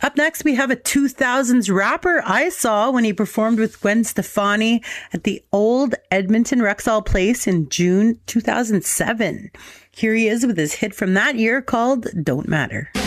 Up next, we have a 2000s rapper I saw when he performed with Gwen Stefani at the old Edmonton Rexall Place in June 2007. Here he is with his hit from that year called Don't Matter.